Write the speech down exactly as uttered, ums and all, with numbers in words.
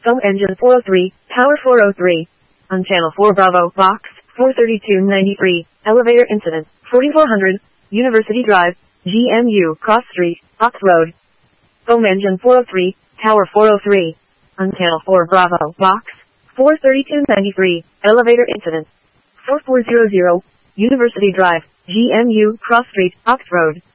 Foam engine four oh three, tower four oh three. On channel four Bravo, box four thirty-two ninety-three, elevator incident, forty-four hundred, University Drive, G M U, Cross Street, Ox Road. Foam engine four oh three, tower four oh three. On channel four Bravo, box four thirty-two ninety-three, elevator incident, forty-four hundred, University Drive, G M U, Cross Street, Ox Road.